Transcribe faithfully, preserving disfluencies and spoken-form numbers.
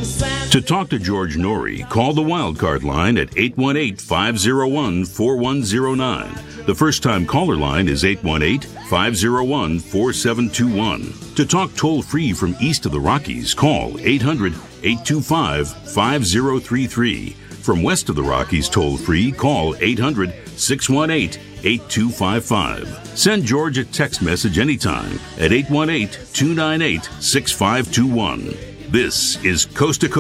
To talk to George Norrie, call the Wildcard line at eight one eight, five oh one, four one oh nine. The first-time caller line is eight one eight, five oh one, four seven two one. To talk toll-free from east of the Rockies, call eight hundred, eight two five, five oh three three. From west of the Rockies toll-free, call eight hundred, six one eight, eight two five five. Send George a text message anytime at eight one eight, two nine eight, six five two one. This is Coast to Coast.